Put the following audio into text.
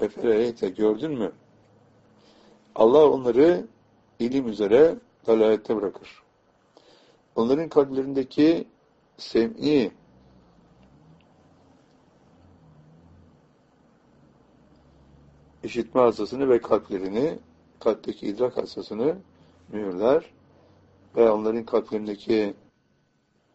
Efereyte, gördün mü? Allah onları ilim üzere dalalette bırakır. Onların kalplerindeki sem'i, işitme hassasını ve kalplerini, kalpteki idrak hassasını mühürler ve onların kalplerindeki